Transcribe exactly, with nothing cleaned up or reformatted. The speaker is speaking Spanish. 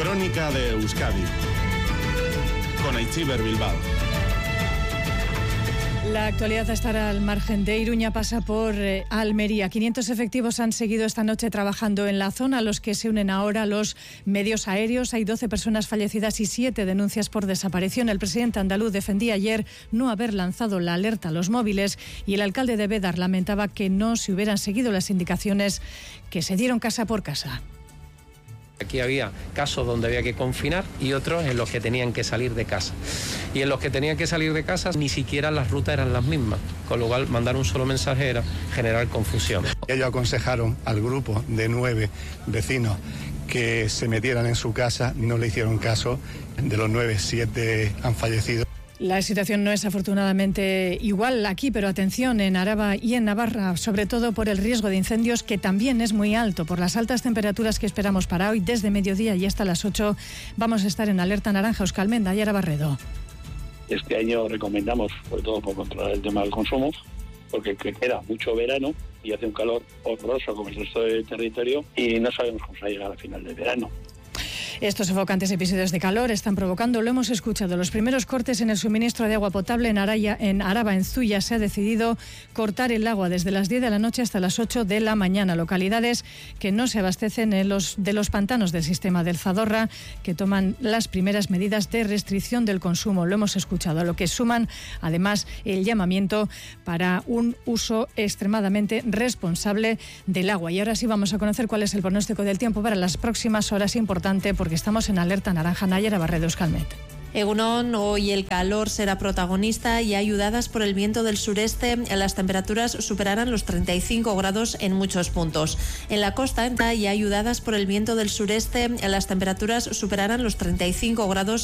Crónica de Euskadi con Aitziber Bilbao. La actualidad estará al margen de Iruña, pasa por eh, Almería. quinientos efectivos han seguido esta noche trabajando en la zona, a los que se unen ahora los medios aéreos. Hay doce personas fallecidas y siete denuncias por desaparición. El presidente andaluz defendía ayer no haber lanzado la alerta a los móviles y el alcalde de Bédar lamentaba que no se hubieran seguido las indicaciones que se dieron casa por casa. Aquí había casos donde había que confinar y otros en los que tenían que salir de casa. Y en los que tenían que salir de casa ni siquiera las rutas eran las mismas, con lo cual mandar un solo mensaje era generar confusión. Ellos aconsejaron al grupo de nueve vecinos que se metieran en su casa, no le hicieron caso. De los nueve, siete han fallecido. La situación no es afortunadamente igual aquí, pero atención en Araba y en Navarra, sobre todo por el riesgo de incendios, que también es muy alto. Por las altas temperaturas que esperamos para hoy, desde mediodía y hasta las ocho, vamos a estar en alerta naranja. Euskalmenda y Arabarredo. Este año recomendamos, sobre todo por controlar el tema del consumo, porque queda mucho verano y hace un calor horroroso como el resto del territorio y no sabemos cómo se va a llegar al final del verano. Estos sofocantes episodios de calor están provocando, lo hemos escuchado, los primeros cortes en el suministro de agua potable en Araya, en Araba, en Zuya. Se ha decidido cortar el agua desde las diez de la noche hasta las ocho de la mañana. Localidades que no se abastecen en los, de los pantanos del sistema del Zadorra, que toman las primeras medidas de restricción del consumo. Lo hemos escuchado, a lo que suman además el llamamiento para un uso extremadamente responsable del agua. Y ahora sí vamos a conocer cuál es el pronóstico del tiempo para las próximas horas, importante porque estamos en alerta naranja. Nayara Barredo, Euskalmet. Egunon, hoy el calor será protagonista y ayudadas por el viento del sureste, las temperaturas superarán los treinta y cinco grados en muchos puntos. En la costa y ayudadas por el viento del sureste, las temperaturas superarán los treinta y cinco grados